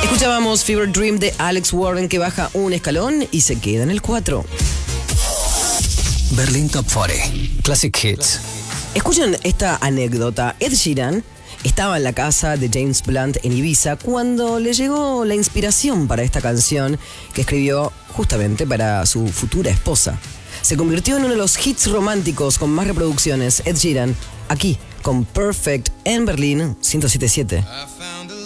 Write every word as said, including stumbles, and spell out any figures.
Escuchábamos Fever Dream de Alex Warren, que baja un escalón y se queda en el cuatro. Berlin Top cuarenta. Classic Hits. Escuchen esta anécdota. Ed Sheeran estaba en la casa de James Blunt en Ibiza cuando le llegó la inspiración para esta canción que escribió justamente para su futura esposa. Se convirtió en uno de los hits románticos con más reproducciones. Ed Sheeran, aquí con Perfect en Berlín ciento siete punto siete.